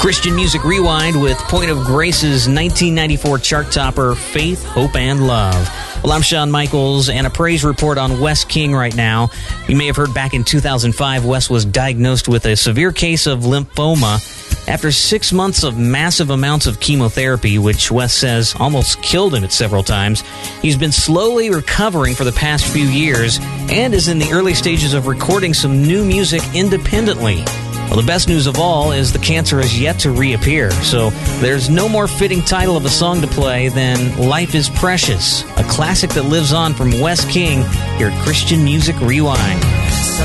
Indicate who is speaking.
Speaker 1: Christian Music Rewind with Point of Grace's 1994 chart topper, Faith, Hope, and Love. Well, I'm Shawn Michaels, and a praise report on Wes King right now. You may have heard back in 2005, Wes was diagnosed with a severe case of lymphoma after 6 months of massive amounts of chemotherapy, which Wes says almost killed him at several times. He's been slowly recovering for the past few years and is in the early stages of recording some new music independently. Well, the best news of all is the cancer has yet to reappear, so there's no more fitting title of a song to play than Life is Precious, a classic that lives on from Wes King here at Christian Music Rewind.